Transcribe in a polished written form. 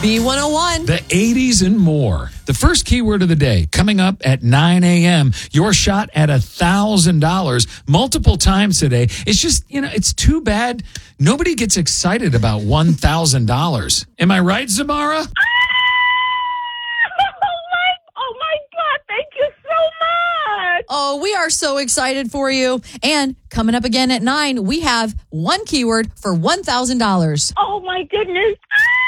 B101. The 80s and more. The first keyword of the day coming up at 9 a.m. Your shot at $1,000 multiple times today. It's just, it's too bad nobody gets excited about $1,000. Am I right, Zamara? Oh my God, thank you so much. Oh, we are so excited for you. And coming up again at 9, we have one keyword for $1,000. Oh my goodness.